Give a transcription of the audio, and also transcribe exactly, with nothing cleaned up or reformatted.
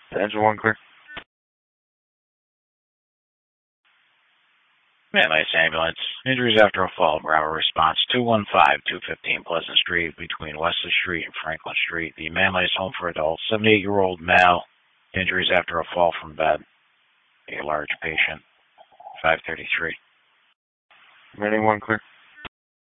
Engine one clear. Manlius ambulance. Injuries after a fall. Bravo response two one five, two fifteen Pleasant Street between Wesley Street and Franklin Street. The Manlius home for adults. seventy-eight-year-old male. Injuries after a fall from bed. A large patient. five thirty-three. Ready one clear.